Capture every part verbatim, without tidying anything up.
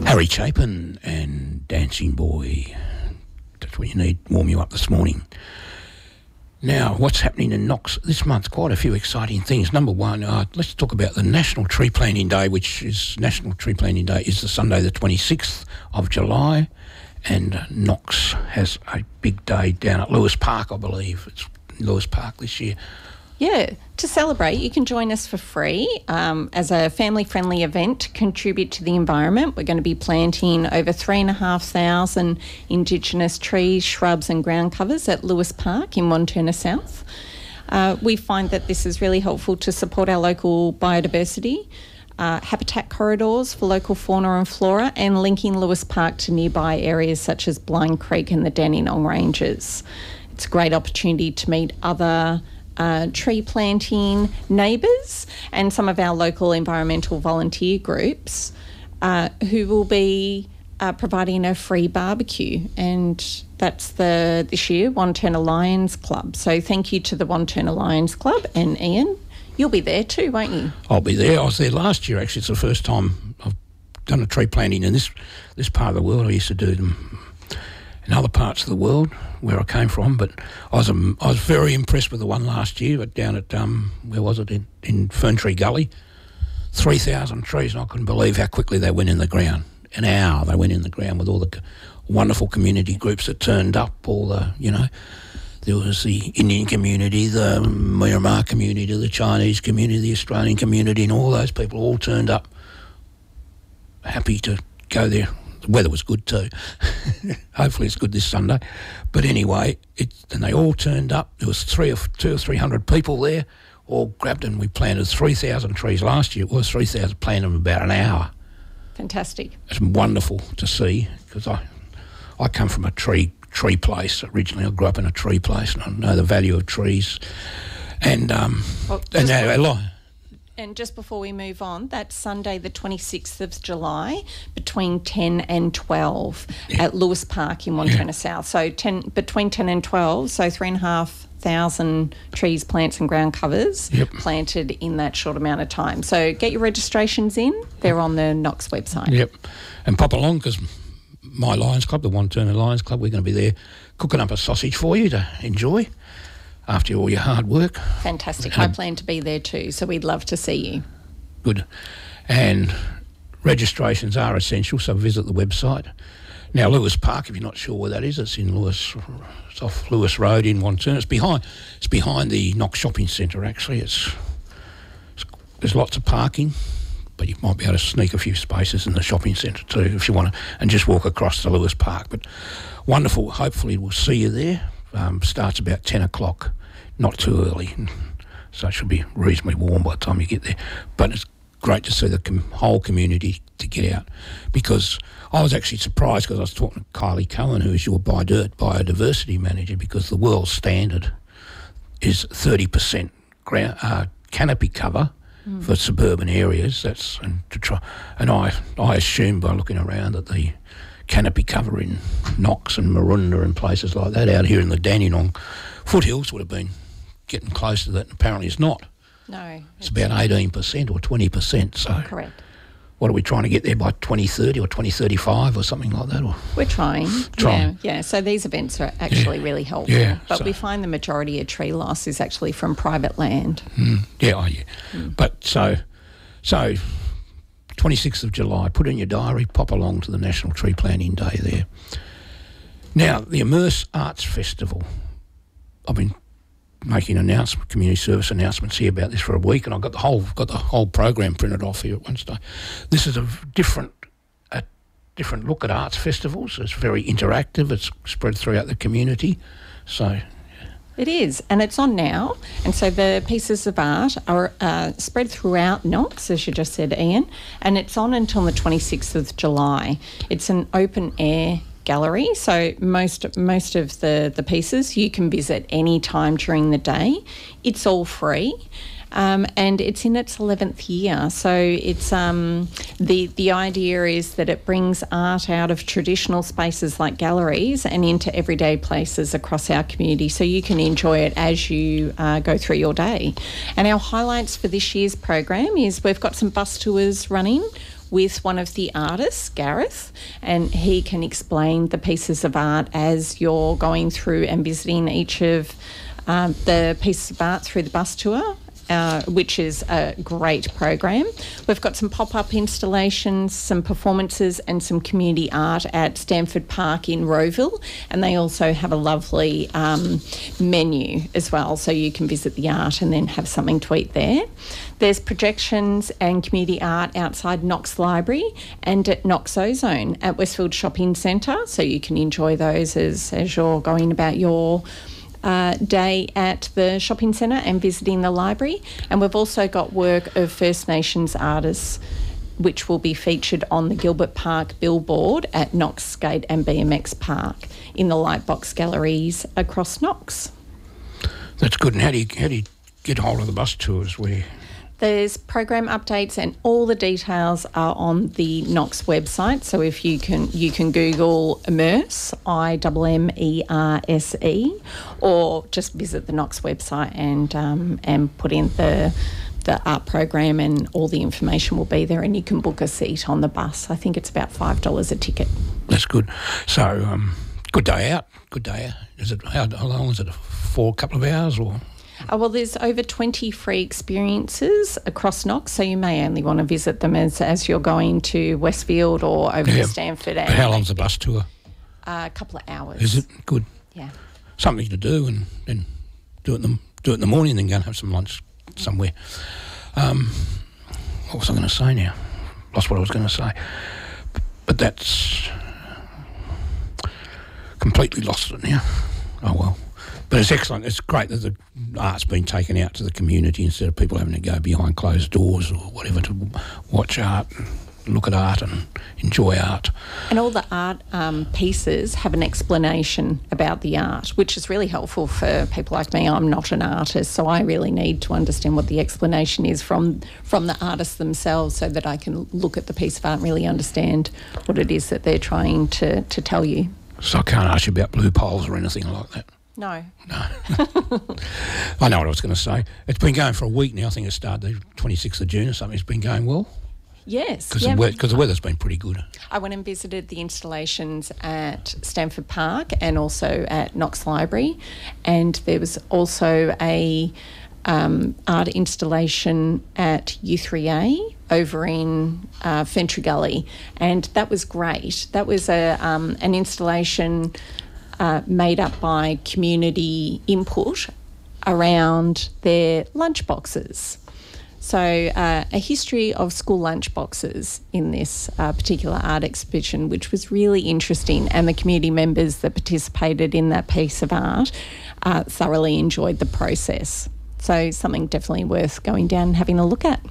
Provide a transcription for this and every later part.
Harry Chapin and Dancing Boy. That's what you need, warm you up this morning. Now, what's happening in Knox this month? Quite a few exciting things. Number one, uh, let's talk about the National Tree Planting Day, which is National Tree Planting Day is the Sunday the twenty-sixth of July, and uh, Knox has a big day down at Lewis Park, I believe. It's Lewis Park this year. Yeah, to celebrate, you can join us for free um, as a family-friendly event to contribute to the environment. We're going to be planting over three and a half thousand Indigenous trees, shrubs and ground covers at Lewis Park in Wantirna South. Uh, we find that this is really helpful to support our local biodiversity, uh, habitat corridors for local fauna and flora, and linking Lewis Park to nearby areas such as Blind Creek and the Dandenong Ranges. It's a great opportunity to meet other Uh, tree planting neighbours and some of our local environmental volunteer groups uh, who will be uh, providing a free barbecue, and that's the this year Wantirna Lions Club. So thank you to the Wantirna Lions Club, and Ian, you'll be there too, won't you? I'll be there. I was there last year actually. It's the first time I've done a tree planting in this this part of the world. I used to do them in other parts of the world where I came from, but I was um, I was very impressed with the one last year, but down at, um, where was it, in, in Fern Tree Gully, three thousand trees, and I couldn't believe how quickly they went in the ground. An hour they went in the ground with all the wonderful community groups that turned up, all the, you know, there was the Indian community, the Myanmar community, the Chinese community, the Australian community, and all those people all turned up happy to go there. The weather was good too. Hopefully it's good this Sunday. But anyway, it, and they all turned up. There was three or two or three hundred people there, all grabbed, and we planted three thousand trees last year. It was three thousand, planted in about an hour. Fantastic. It's wonderful to see, because I, I come from a tree tree place originally. I grew up in a tree place, and I know the value of trees. And um, well, and now, And just before we move on, that's Sunday the twenty-sixth of July between ten and twelve yeah. at Lewis Park in Wantirna yeah. South. So ten between ten and twelve, so three and a half thousand trees, plants and ground covers yep. planted in that short amount of time. So get your registrations in. They're on the Knox website. Yep. And pop along, because my Lions Club, the Wantirna Lions Club, we're going to be there cooking up a sausage for you to enjoy after all your hard work. Fantastic. Um, I plan to be there too, so we'd love to see you. Good. And registrations are essential, so visit the website. Now, Lewis Park, if you're not sure where that is, it's in Lewis, it's off Lewis Road in Wantirna. It's behind, it's behind the Knox Shopping Centre, actually. It's, it's there's lots of parking, but you might be able to sneak a few spaces in the shopping centre too if you want to, and just walk across to Lewis Park. But wonderful. Hopefully we'll see you there. Um, starts about ten o'clock. Not too early, so it should be reasonably warm by the time you get there. But it's great to see the com- whole community to get out, because I was actually surprised, because I was talking to Kylie Cohen, who is your biodiversity manager, because the world standard is thirty percent ground, uh, canopy cover mm. for suburban areas. That's and to try, and I I assume by looking around that the canopy cover in Knox and Maroondah and places like that out here in the Dandenong foothills would have been getting close to that, and apparently it's not. No. It's, it's about eighteen percent or twenty percent. So correct. What are we trying to get there by twenty thirty or twenty thirty-five or something like that? Or We're trying. trying. Yeah, yeah. So these events are actually yeah. really helpful. Yeah, but so. we find the majority of tree loss is actually from private land. Mm, yeah, oh yeah. Mm. But so, so twenty-sixth of July, put in your diary, pop along to the National Tree Planting Day there. Now, the Immerse Arts Festival, I've been making announcement, community service announcements here about this for a week, and I've got the whole got the whole program printed off here at one stage. This is a different a different look at arts festivals. It's very interactive. It's spread throughout the community. So it is, and it's on now. And so the pieces of art are uh, spread throughout Knox, as you just said, Ian, and it's on until the twenty-sixth of July. It's an open air gallery, so most most of the, the pieces you can visit any time during the day. It's all free. Um, and it's in its eleventh year. So it's um, the the idea is that it brings art out of traditional spaces like galleries and into everyday places across our community, so you can enjoy it as you uh, go through your day. And our highlights for this year's program is we've got some bus tours running. with one of the artists, Gareth, and he can explain the pieces of art as you're going through and visiting each of um, the pieces of art through the bus tour. Uh, which is a great program. We've got some pop-up installations, some performances and some community art at Stanford Park in Rowville, and they also have a lovely um, menu as well, so you can visit the art and then have something to eat there. There's projections and community art outside Knox Library and at Knox Ozone at Westfield Shopping Centre, so you can enjoy those as, as you're going about your Uh, day at the shopping centre and visiting the library. And we've also got work of First Nations artists which will be featured on the Gilbert Park billboard at Knox Skate and B M X Park in the Lightbox galleries across Knox. That's good. And how do you, how do you get hold of the bus tours? Where There's program updates and all the details are on the Knox website. So if you can you can Google Immerse, I M M E R S E, or just visit the Knox website and um, and put in the the art program, and all the information will be there, and you can book a seat on the bus. I think it's about five dollars a ticket. That's good. So um, good day out. Good day out. Is it how, how long is it? For a couple of hours or? Oh, well, there's over twenty free experiences across Knox, so you may only want to visit them as, as you're going to Westfield or over Yeah. to Stanford. But how long's the bus tour? Uh, a couple of hours. Is it good? Yeah. Something to do, and then do it in the, do it in the morning, then go and have some lunch somewhere. Um, what was I going to say now? Lost what I was going to say. But that's completely lost it now. Oh well. But it's excellent. It's great that the art's been taken out to the community instead of people having to go behind closed doors or whatever to watch art and look at art and enjoy art. And all the art um, pieces have an explanation about the art, which is really helpful for people like me. I'm not an artist, so I really need to understand what the explanation is from from the artists themselves so that I can look at the piece of art and really understand what it is that they're trying to, to tell you. So I can't ask you about blue poles or anything like that. No. No. I know what I was going to say. It's been going for a week now. I think it started the twenty-sixth of June or something. It's been going well. Yes. Because yeah. the, the weather's been pretty good. I went and visited the installations at Stanford Park and also at Knox Library, and there was also a um, art installation at U three A over in uh, Fentry Gully, and that was great. That was a um, an installation uh, made up by community input around their lunchboxes. So uh, a history of school lunchboxes in this uh, particular art exhibition, which was really interesting, and the community members that participated in that piece of art uh, thoroughly enjoyed the process. So something definitely worth going down and having a look at.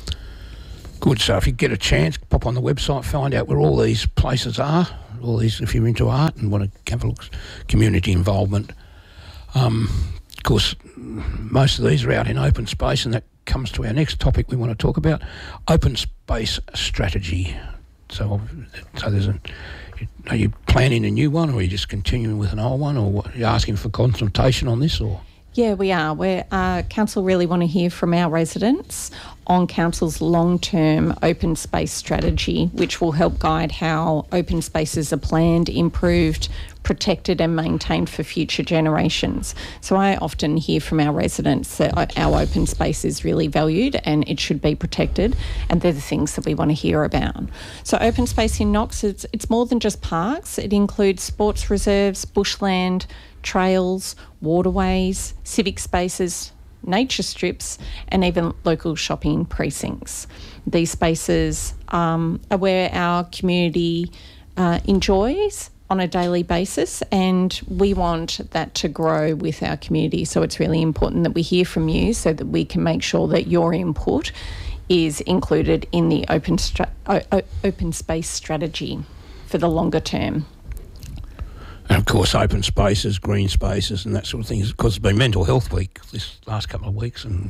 Good. So if you get a chance, pop on the website, find out where all these places are. All these, if you're into art and want to have a look, community involvement. Um, of course, most of these are out in open space, and that comes to our next topic we want to talk about: open space strategy. So, so there's a. Are you planning a new one, or are you just continuing with an old one, or what, are you asking for consultation on this, or? Yeah, we are. We're, uh, Council really want to hear from our residents on Council's long-term open space strategy, which will help guide how open spaces are planned, improved, protected and maintained for future generations. So I often hear from our residents that our open space is really valued and it should be protected, and they're the things that we want to hear about. So open space in Knox, it's, it's more than just parks. It includes sports reserves, bushland, trails, waterways, civic spaces, nature strips, and even local shopping precincts. These spaces um, are where our community uh, enjoys on a daily basis, and we want that to grow with our community. So it's really important that we hear from you so that we can make sure that your input is included in the open, stra- o- o- open space strategy for the longer term. And of course, open spaces, green spaces, and that sort of thing. Because it's been Mental Health Week this last couple of weeks, and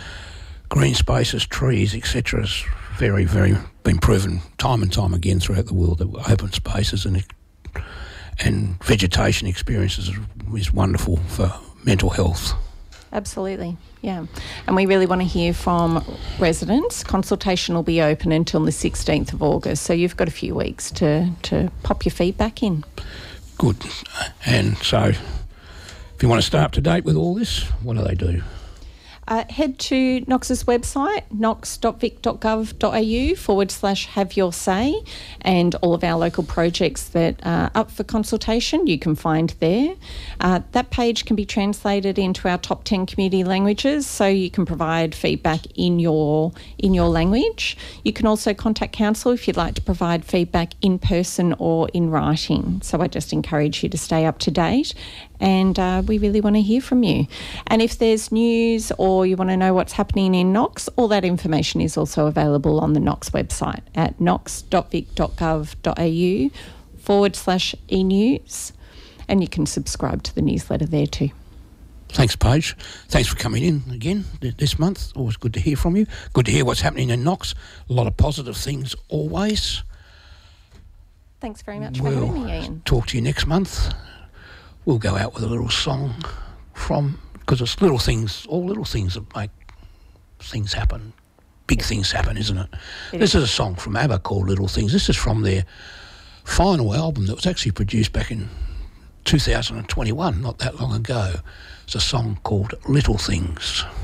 green spaces, trees, et cetera, has very, very been proven time and time again throughout the world that open spaces and and vegetation experiences is wonderful for mental health. Absolutely, yeah. And we really want to hear from residents. Consultation will be open until the sixteenth of August, so you've got a few weeks to, to pop your feedback in. Good. And so if you want to stay up to date with all this, what do they do? Uh, head to Knox's website, knox.vic.gov.au forward slash have your say, and all of our local projects that are up for consultation you can find there. Uh, that page can be translated into our top ten community languages, so you can provide feedback in your in your language. You can also contact council if you'd like to provide feedback in person or in writing. So I just encourage you to stay up to date, and uh, we really want to hear from you. And if there's news or you want to know what's happening in Knox, all that information is also available on the Knox website at knox.vic.gov.au forward slash e-news, and you can subscribe to the newsletter there too. Thanks, Paige. Thanks for coming in again this month. Always good to hear from you. Good to hear what's happening in Knox. A lot of positive things always. Thanks very much we'll for having me, Ian. Talk to you next month. We'll go out with a little song from, because it's little things, all little things that make things happen. Big things happen, isn't it? It this is. is a song from ABBA called Little Things. This is from their final album that was actually produced back in two thousand twenty-one, not that long ago. It's a song called Little Things.